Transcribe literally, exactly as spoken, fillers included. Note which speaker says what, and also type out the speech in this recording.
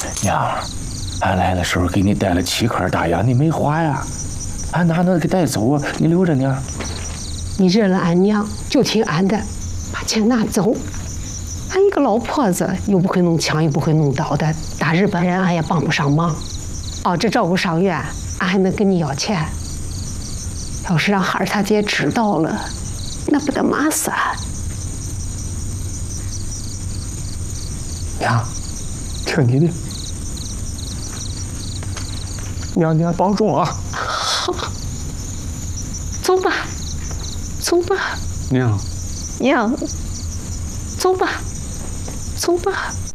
Speaker 1: 娘，俺来的时候给你带了七颗大洋，你没花呀？俺哪能给带走啊？你留着呢。
Speaker 2: 你认了俺娘，就听俺的，把钱拿走。俺一个老婆子，又不会弄枪，又不会弄刀的，打日本人俺也帮不上忙。哦，这照顾伤员，俺还能跟你要钱。要是让哈尔他姐知道了，那不得骂死俺。
Speaker 1: 娘，听你的。娘娘保重啊！
Speaker 2: 好，走吧，走吧。
Speaker 1: 娘，
Speaker 2: 娘，走吧，走吧。